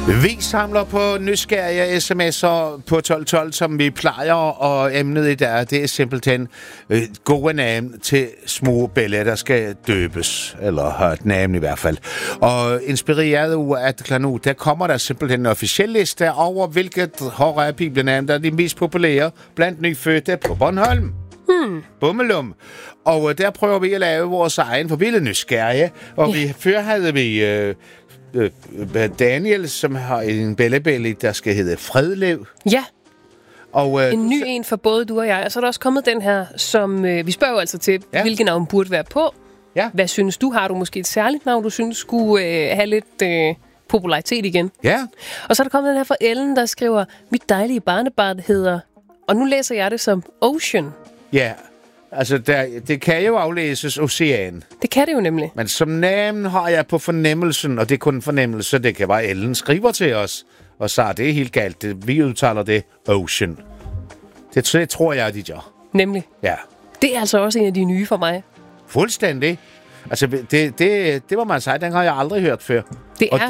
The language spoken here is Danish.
Vi samler på nysgerrige sms'er på 1212, som vi plejer, og emnet i dag, det er simpelthen gode navn til små bella, der skal døbes, eller har et navn i hvert fald. Og inspireret af Klanu, der kommer der simpelthen en officiel liste over, hvilket horror bibelnavn, der er de mest populære blandt nyfødte på Bornholm. Bummelum. Og der prøver vi at lave vores egen forvildet nysgerrige, og før havde vi Daniel, som har en bellabelli, der skal hedde Fredlev. Ja, og en ny en for både du og jeg. Og så er der også kommet den her, som vi spørger jo altså til, hvilken navn burde være på. Ja. Hvad synes du? Har du måske et særligt navn, du synes skulle have lidt popularitet igen? Ja. Og så er der kommet den her fra Ellen, der skriver, mit dejlige barnebarn hedder, og nu læser jeg det som Ocean. Ja, altså det kan jo aflæses Ocean. Det kan det jo nemlig. Men som navn har jeg på fornemmelsen, og det er kun en fornemmelse, det kan være Ellen skriver til os, og så det er helt galt. Vi udtaler det Ocean. Det tror jeg, de gør. Nemlig. Ja. Det er altså også en af de nye for mig. Fuldstændig. Altså, det må man sige, den har jeg aldrig hørt før. Det er